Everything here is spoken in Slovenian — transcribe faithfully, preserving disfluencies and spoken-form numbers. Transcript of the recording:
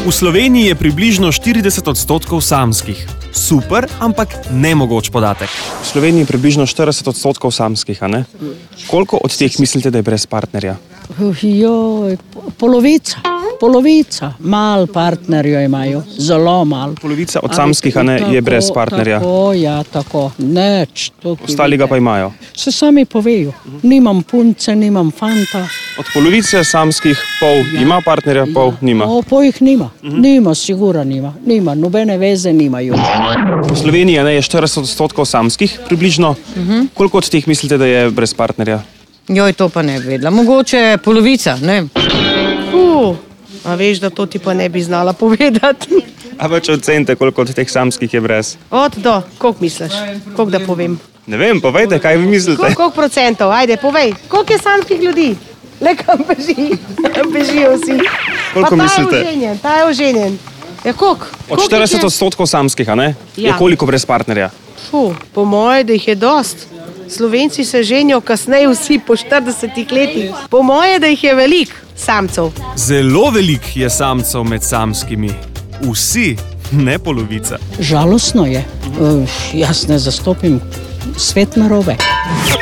V Sloveniji je približno štirideset odstotkov samskih. Super, ampak nemogoč podatek. V Sloveniji je približno štirideset odstotkov samskih, a ne? Koliko od teh mislite, da je brez partnerja? Joj, polovica. Polovica. Mal partnerjo imajo, zelo mal. Polovica od samskih, a ne, je brez partnerja. Tako, ja, tako. Neč. Ostali ga pa imajo. Se sami povejo. Nimam punce, nimam fanta. Od polovice samskih pol ima partnerja, pol nima. O, pol jih nima. Nima, sigura nima. Nima, nobene veze nimajo. V Sloveniji, a ne, je štirideset odstotkov samskih približno. Koliko od teh mislite, da je brez partnerja? Joj, to pa ne bi vedela. Mogoče polovica, ne? Uh, a veš, da to ti pa ne bi znala povedati. A več ocenite, koliko od teh samskih je brez? Od do, koliko misliš? Koliko da povem? Ne vem, povejte, kaj vi mislite. Koliko, koliko procentov? Ajde, povej. Koliko je samskih ljudi? Le kam beži? Bežijo vsi. Koliko mislite? Ta je oženjen, ta je oženjen. Ja, koliko? Od štirideset odstotkov samskih, a ne? Je Ja. koliko brez partnerja? Fuh, po moje, da jih je dost. Slovenci se ženijo kasneje vsi po štiridesetih letih. Po moje, da jih je veliko samcev. Zelo velik je samcev med samskimi. Vsi, ne polovica. Žalostno je. Uh, jaz ne zastopim svet narobe.